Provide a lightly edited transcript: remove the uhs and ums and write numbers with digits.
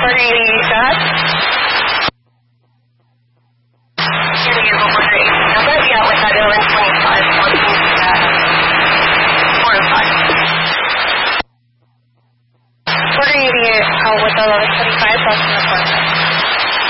What are you eating, Scott? You're going to go for 8. Now, let me out with that 1125. Working 4 and 5. What are you eating with 1125 plus in the corner?